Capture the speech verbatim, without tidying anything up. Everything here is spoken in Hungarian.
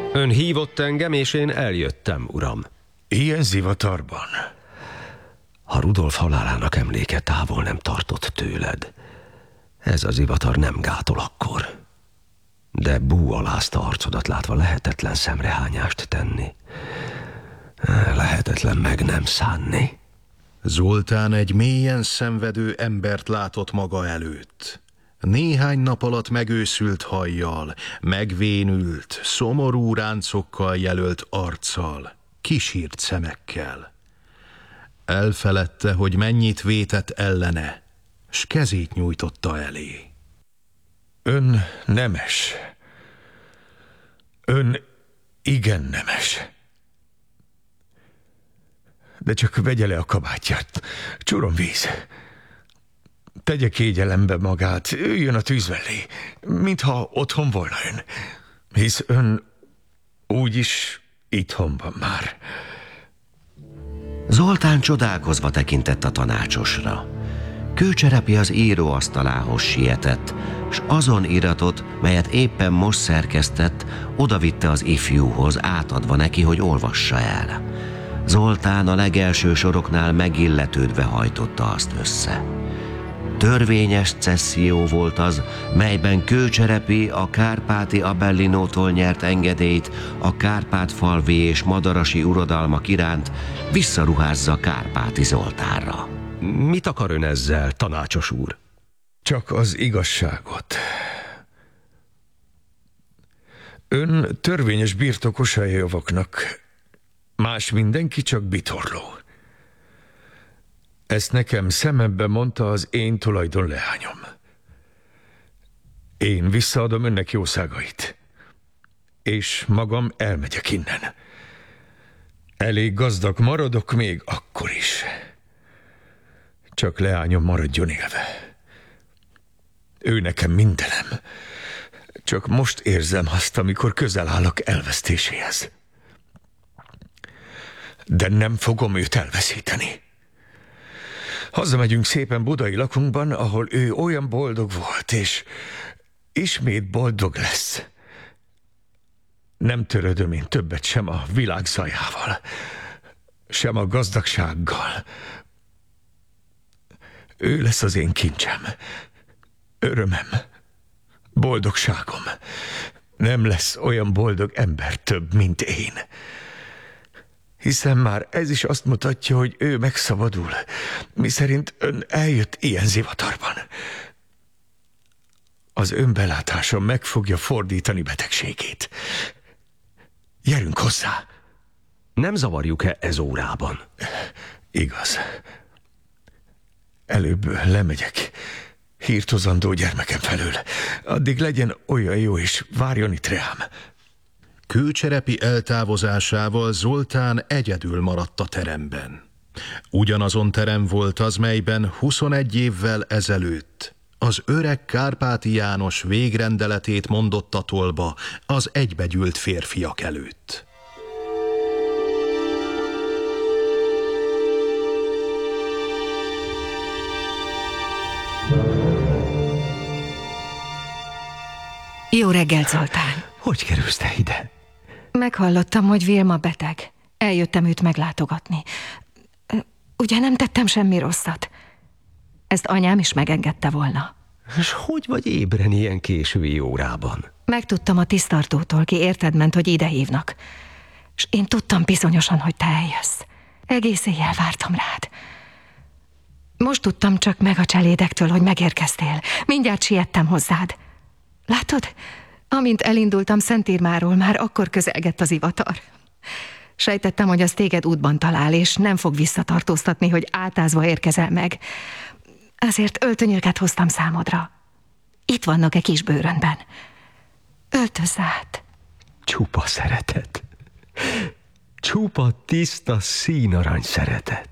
Ön hívott engem, és én eljöttem, uram. Ilyen zivatarban? A Rudolf halálának emléke távol nem tartott tőled. Ez a zivatar nem gátol akkor. De bú alázta arcodat látva lehetetlen szemrehányást tenni. Lehetetlen meg nem szánni. Zoltán egy mélyen szenvedő embert látott maga előtt. Néhány nap alatt megőszült hajjal, megvénült, szomorú ráncokkal jelölt arccal, kisírt szemekkel. Elfeledte, hogy mennyit vétett ellene, s kezét nyújtotta elé. Ön nemes. Ön igen nemes. De csak vegye le a kabátját. Csurom víz. Tegye kégyelembe magát, üljön a tűz mellé, mintha otthon volna ön. Hisz ön úgyis itthon van már. Zoltán csodálkozva tekintett a tanácsosra. Kőcserepi az íróasztalához sietett, s azon iratot, melyet éppen most szerkesztett, odavitte az ifjúhoz, átadva neki, hogy olvassa el. Zoltán a legelső soroknál megilletődve hajtotta azt össze. Törvényes cesszió volt az, melyben Kőcserepi a kárpáti Abellinótól nyert engedélyt a kárpátfalvi és madarasi uradalmak iránt visszaruházza Kárpáti Zoltánra. Mit akar ön ezzel, tanácsos úr? Csak az igazságot. Ön törvényes birtokosa a javaknak, más mindenki csak bitorló. Ezt nekem szemembe mondta az én tulajdonleányom. Én visszaadom önnek jószágait, és magam elmegyek innen. Elég gazdag maradok még akkor is. Csak leányom maradjon élve. Ő nekem mindenem. Csak most érzem azt, amikor közel állok elvesztéséhez. De nem fogom őt elveszíteni. Hazamegyünk szépen budai lakunkban, ahol ő olyan boldog volt, és ismét boldog lesz. Nem törődöm én többet sem a világ zajával, sem a gazdagsággal. Ő lesz az én kincsem, örömem, boldogságom. Nem lesz olyan boldog ember több, mint én. Hiszen már ez is azt mutatja, hogy ő megszabadul, miszerint ön eljött ilyen zivatarban. Az önbelátása meg fogja fordítani betegségét. Gyerünk hozzá! Nem zavarjuk-e ez órában? Igaz. Előbb lemegyek hírtozandó gyermekem felől. Addig legyen olyan jó, és várjon itt rám. Kőcserepi eltávozásával Zoltán egyedül maradt a teremben. Ugyanazon terem volt az, melyben huszonegy évvel ezelőtt az öreg Kárpáti János végrendeletét mondotta tolba az egybegyűlt férfiak előtt. Jó reggelt, Zoltán! Hogy kerülsz te ide? Meghallottam, hogy Vilma beteg. Eljöttem őt meglátogatni. Ugye nem tettem semmi rosszat? Ezt anyám is megengedte volna. És hogy vagy ébren ilyen késői órában? Megtudtam a tisztartótól, ki érted ment, hogy ide hívnak. És én tudtam bizonyosan, hogy te eljössz. Egész éjjel vártam rád. Most tudtam csak meg a cselédektől, hogy megérkeztél. Mindjárt siettem hozzád. Látod? Amint elindultam Szentírmáról, már akkor közelgett az ivatar. Sejtettem, hogy az téged útban talál, és nem fog visszatartóztatni, hogy átázva érkezel meg. Azért öltönyöket hoztam számodra. Itt vannak-e kis bőrönben. Öltözz át. Csupa szeretet. Csupa tiszta színarany szeretet.